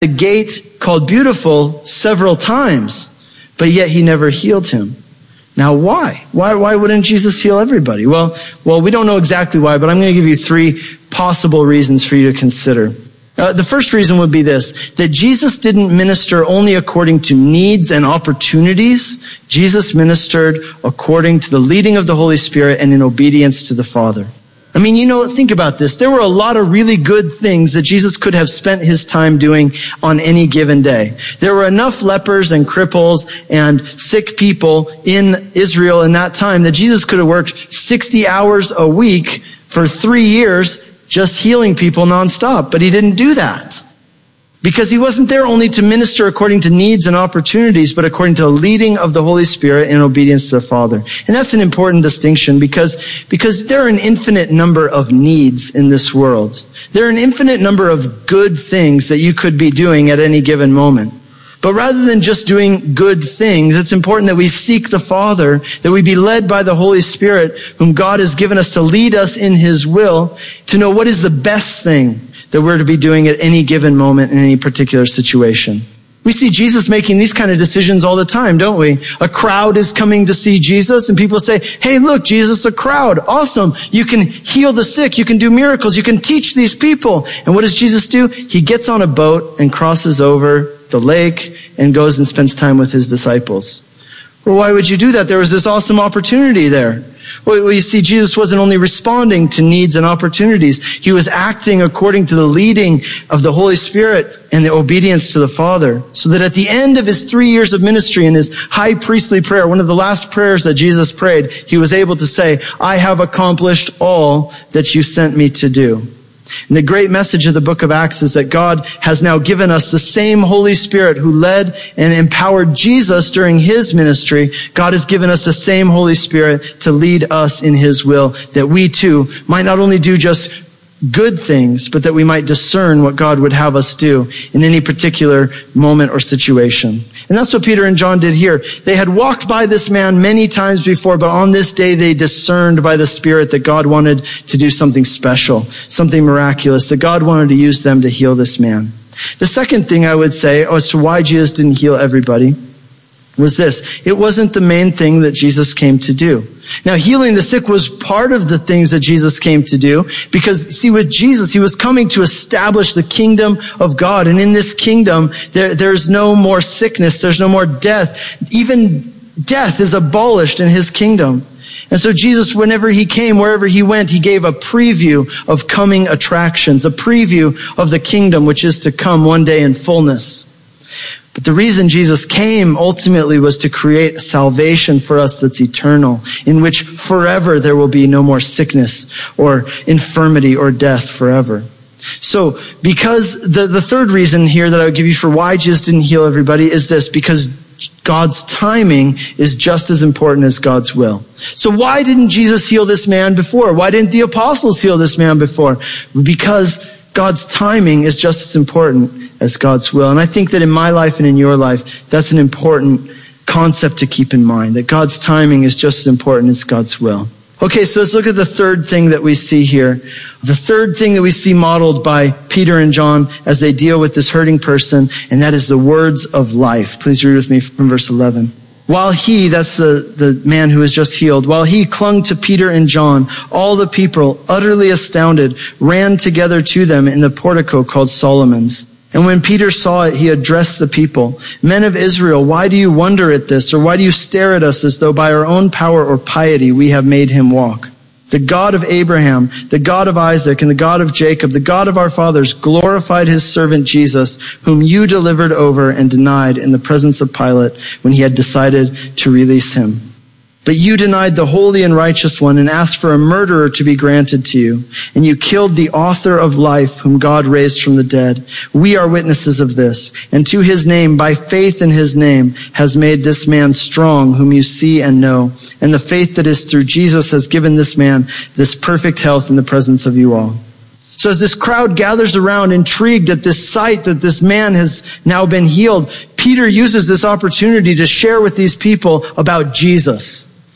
the gate called Beautiful several times, but yet he never healed him. Now, why? Why wouldn't Jesus heal everybody? Well, we don't know exactly why, but I'm going to give you 3 possible reasons for you to consider. The first reason would be this, that Jesus didn't minister only according to needs and opportunities. Jesus ministered according to the leading of the Holy Spirit and in obedience to the Father. I mean, think about this. There were a lot of really good things that Jesus could have spent his time doing on any given day. There were enough lepers and cripples and sick people in Israel in that time that Jesus could have worked 60 hours a week for 3 years just healing people nonstop. But he didn't do that. Because he wasn't there only to minister according to needs and opportunities, but according to the leading of the Holy Spirit in obedience to the Father. And that's an important distinction because there are an infinite number of needs in this world. There are an infinite number of good things that you could be doing at any given moment. But rather than just doing good things, it's important that we seek the Father, that we be led by the Holy Spirit, whom God has given us to lead us in his will, to know what is the best thing that we're to be doing at any given moment in any particular situation. We see Jesus making these kind of decisions all the time, don't we? A crowd is coming to see Jesus and people say, hey, look, Jesus, a crowd. Awesome. You can heal the sick. You can do miracles. You can teach these people. And what does Jesus do? He gets on a boat and crosses over the lake and goes and spends time with his disciples. Well, why would you do that? There was this awesome opportunity there. Well, you see, Jesus wasn't only responding to needs and opportunities. He was acting according to the leading of the Holy Spirit and the obedience to the Father. So that at the end of his 3 years of ministry in his high priestly prayer, one of the last prayers that Jesus prayed, he was able to say, I have accomplished all that you sent me to do. And the great message of the book of Acts is that God has now given us the same Holy Spirit who led and empowered Jesus during his ministry. God has given us the same Holy Spirit to lead us in his will, that we too might not only do just good things, but that we might discern what God would have us do in any particular moment or situation. And that's what Peter and John did here. They had walked by this man many times before, but on this day they discerned by the Spirit that God wanted to do something special, something miraculous, that God wanted to use them to heal this man. The second thing I would say as to why Jesus didn't heal everybody was this. It wasn't the main thing that Jesus came to do. Now, healing the sick was part of the things that Jesus came to do because, see, with Jesus, he was coming to establish the kingdom of God. And in this kingdom, there's no more sickness. There's no more death. Even death is abolished in his kingdom. And so Jesus, whenever he came, wherever he went, he gave a preview of coming attractions, a preview of the kingdom which is to come one day in fullness. But the reason Jesus came ultimately was to create salvation for us that's eternal, in which forever there will be no more sickness or infirmity or death forever. So because the third reason here that I would give you for why Jesus didn't heal everybody is this, because God's timing is just as important as God's will. So why didn't Jesus heal this man before? Why didn't the apostles heal this man before? Because God's timing is just as important as God's will. And I think that in my life and in your life, that's an important concept to keep in mind, that God's timing is just as important as God's will. Okay, so let's look at the third thing that we see here. The third thing that we see modeled by Peter and John as they deal with this hurting person, and that is the words of life. Please read with me from verse 11. While he, that's the man who was just healed, while he clung to Peter and John, all the people, utterly astounded, ran together to them in the portico called Solomon's. And when Peter saw it, he addressed the people. Men of Israel, why do you wonder at this? Or why do you stare at us as though by our own power or piety we have made him walk? The God of Abraham, the God of Isaac, and the God of Jacob, the God of our fathers, glorified his servant Jesus, whom you delivered over and denied in the presence of Pilate when he had decided to release him. But you denied the holy and righteous one and asked for a murderer to be granted to you. And you killed the author of life, whom God raised from the dead. We are witnesses of this. And to his name, by faith in his name, has made this man strong, whom you see and know. And the faith that is through Jesus has given this man this perfect health in the presence of you all. So as this crowd gathers around, intrigued at this sight that this man has now been healed, Peter uses this opportunity to share with these people about Jesus.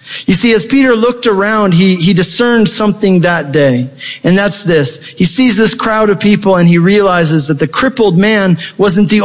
You see, as Peter looked around, he discerned something that day. And that's this. He sees this crowd of people and he realizes that the crippled man wasn't the